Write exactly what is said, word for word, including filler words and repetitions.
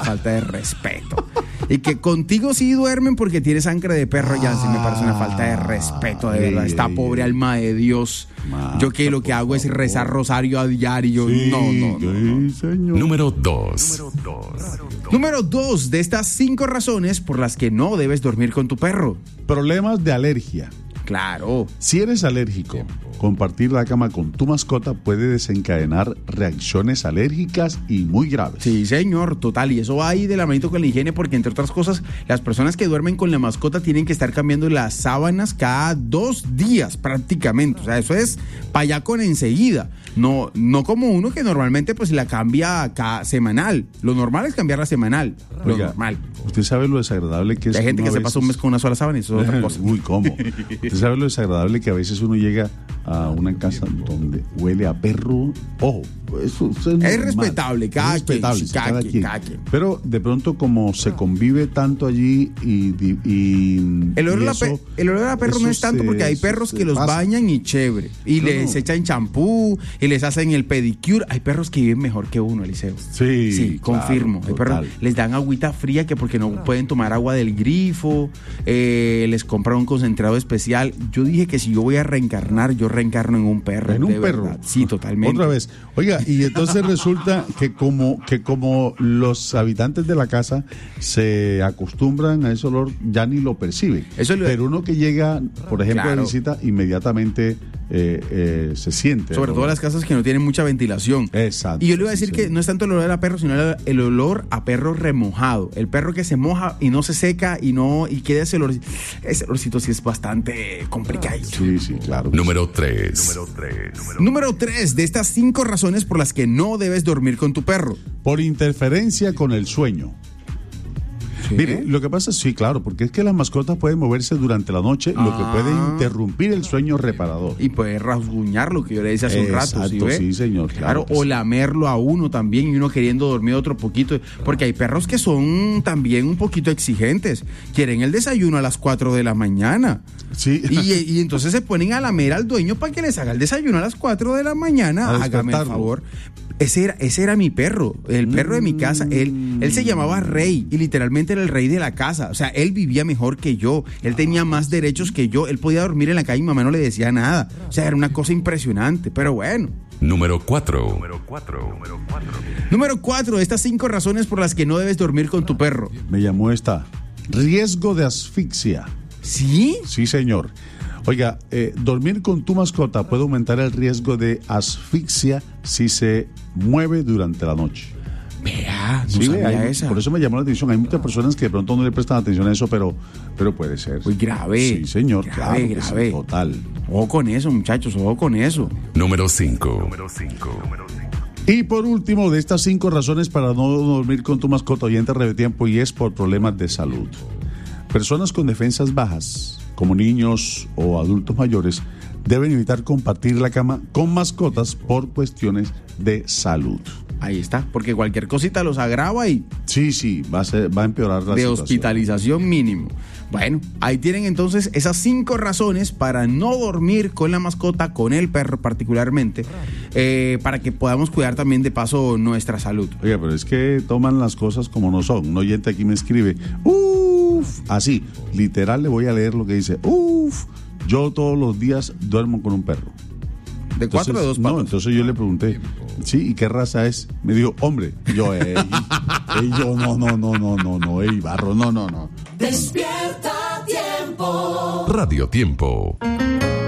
falta de respeto. Y que contigo sí duermen porque tiene sangre de perro, ya sí me parece una falta de respeto, de verdad. Esta pobre alma de Dios. Yo que lo que hago es rezar rosario a diario. Sí, no, no, no, no. sí, señor. Número dos. Número dos de estas cinco razones por las que no debes dormir con tu perro. Problemas de alergia. Claro. Si eres alérgico, compartir la cama con tu mascota puede desencadenar reacciones alérgicas y muy graves. Sí, señor, total. Y eso va ahí de la manito con la higiene porque, entre otras cosas, las personas que duermen con la mascota tienen que estar cambiando las sábanas cada dos días prácticamente. O sea, eso es para allá con enseguida. No, no como uno que normalmente pues la cambia cada semanal. Lo normal es cambiarla semanal. Lo Oiga, normal. Usted sabe lo desagradable que es. Hay gente que se veces... pasa un mes con una sola sábana y eso es otra cosa. Uy, ¿cómo? Usted sabe lo desagradable que a veces uno llega a una casa donde huele a perro. Ojo, eso, eso es, es respetable, cada, es respetable, quien, sí, cada, cada, quien, quien. cada quien. Pero de pronto como se convive tanto allí y, y, y el olor, y a, eso, pe- el olor a perro no es tanto se, porque hay perros que los pasa. bañan y chévere. Y No, les no. echan champú y les hacen el pedicure. Hay perros que viven mejor que uno, Eliseo. Sí, Sí, claro, confirmo. Hay perros, total. les dan agüita fría que porque no pueden tomar agua del grifo, eh, les compran un concentrado especial. Yo dije que si yo voy a reencarnar, yo reencarno en un perro. En un de perro. verdad. Sí, totalmente. Otra vez. Oiga, y entonces resulta que como, que como los habitantes de la casa se acostumbran a ese olor, ya ni lo perciben. Eso lo- Pero uno que llega, por ejemplo, Claro. de visita, inmediatamente eh, eh, se siente. Sobre el todo olor. las casas que no tienen mucha ventilación. Exacto. Y yo le iba a sí, decir que señor. no es tanto el olor a perro, sino el, el olor a perro remojado. El perro que se moja y no se seca y no y queda ese olor. Ese olorcito sí es bastante complicado. Sí, sí, claro. Número tres. Número tres de estas cinco razones por las que no debes dormir con tu perro. Por interferencia con el sueño. ¿Sí? Mire, lo que pasa es, sí, claro, porque es que las mascotas pueden moverse durante la noche, lo que Ah. puede interrumpir el sueño reparador. Y puede rasguñar lo que yo le decía hace un rato. ¿Sí Exacto, ve? sí, señor, Claro, claro que o sí. lamerlo a uno también y uno queriendo dormir otro poquito. Porque hay perros que son también un poquito exigentes. Quieren el desayuno a las cuatro de la mañana. Sí. Y, y entonces se ponen a lamer al dueño para que les haga el desayuno a las cuatro de la mañana. A Hágame el despertarlo. favor. Ese era, ese era mi perro, el perro de mi casa. Él, él se llamaba Rey y literalmente era el rey de la casa. O sea, él vivía mejor que yo. Él tenía más derechos que yo. Él podía dormir en la calle y mamá no le decía nada. O sea, era una cosa impresionante. Pero bueno. Número cuatro. Número cuatro, estas cinco razones por las que no debes dormir con tu perro. Me llamó esta. Riesgo de asfixia. ¿Sí? Sí, señor. Oiga, eh, dormir con tu mascota puede aumentar el riesgo de asfixia si se mueve durante la noche. Vea, no Sí, sabía hay- esa. por eso me llamó la atención. Hay muchas personas que de pronto no le prestan atención a eso, pero, pero puede ser. Muy grave. Sí, señor. Grave, claro que grave. sí, total. Ojo con eso, muchachos, ojo con eso. Número cinco. Y por último, de estas cinco razones para no dormir con tu mascota, oyente de tiempo, y es por problemas de salud. Personas con defensas bajas, como niños o adultos mayores, deben evitar compartir la cama con mascotas por cuestiones de salud. Ahí está, porque cualquier cosita los agrava y Sí, sí, va a, ser, va a empeorar la de situación. hospitalización mínimo. Bueno, ahí tienen entonces esas cinco razones para no dormir con la mascota, con el perro particularmente, eh, para que podamos cuidar también de paso nuestra salud. Oiga, pero es que toman las cosas como no son. Un oyente aquí me escribe, uff, así, literal le voy a leer lo que dice, uff, yo todos los días duermo con un perro. De cuatro o de dos No, patas. entonces yo le pregunté, sí, ¿y qué raza es? Me dijo, hombre. Y yo, ey, ey, yo, no, no, no, no, no, no, ey, barro, no, no, no. Despierta Tiempo. Radio Tiempo.